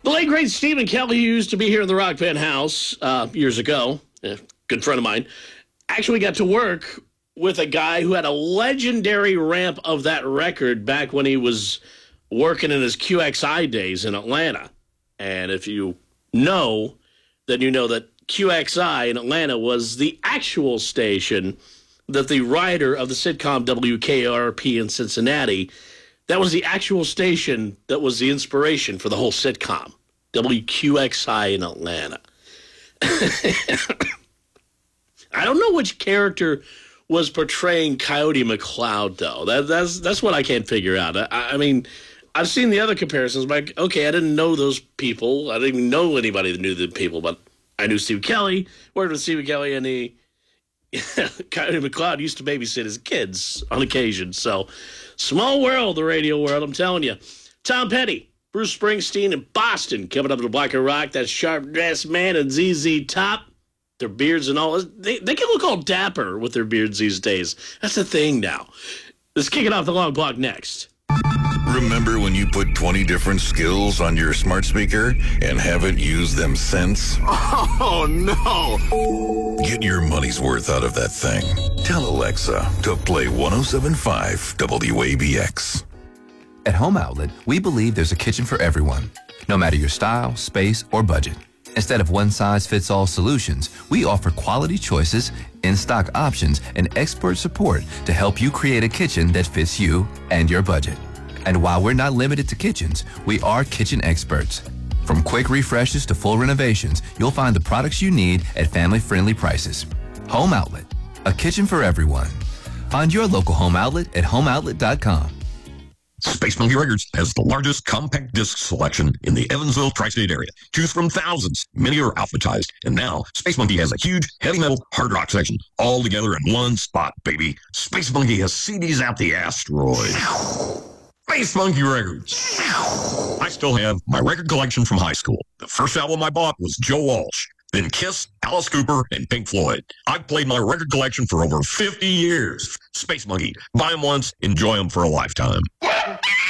The late, great Stephen Kelly used to be here in the Rock Band House years ago. A good friend of mine. Actually got to work with a guy who had a legendary ramp of that record back when he was working in his QXI days in Atlanta. And if you know, then you know that QXI in Atlanta was the actual station that the writer of the sitcom WKRP in Cincinnati, that was the actual station that was the inspiration for the whole sitcom, WQXI in Atlanta. I don't know which character was portraying Coyote McCloud, though. That's what I can't figure out. I mean, I've seen the other comparisons, but okay, I didn't know those people. I didn't even know anybody that knew the people, but I knew Steve Kelly, worked with Steve Kelly, and Coyote McCloud used to babysit his kids on occasion. So, small world, the radio world, I'm telling you. Tom Petty, Bruce Springsteen, and Boston coming up to the Black and Rock. That Sharp-Dressed Man and ZZ Top. Their beards and all. They can look all dapper with their beards these days. That's the thing now. Let's kick it off the long block next. Remember when you put 20 different skills on your smart speaker and haven't used them since? Oh, no. Get your money's worth out of that thing. Tell Alexa to play 107.5 WABX. At Home Outlet, we believe there's a kitchen for everyone, no matter your style, space, or budget. Instead of one-size-fits-all solutions, we offer quality choices, in-stock options, and expert support to help you create a kitchen that fits you and your budget. And while we're not limited to kitchens, we are kitchen experts. From quick refreshes to full renovations, you'll find the products you need at family-friendly prices. Home Outlet, a kitchen for everyone. Find your local Home Outlet at homeoutlet.com. Space Monkey Records has the largest compact disc selection in the Evansville tri-state area. Choose from thousands. Many are alphabetized. And now, Space Monkey has a huge heavy metal hard rock section all together in one spot, baby. Space Monkey has CDs out the asteroid. Space Monkey Records. I still have my record collection from high school. The first album I bought was Joe Walsh, then Kiss, Alice Cooper, and Pink Floyd. I've played my record collection for over 50 years. Space Monkey. Buy them once, enjoy them for a lifetime.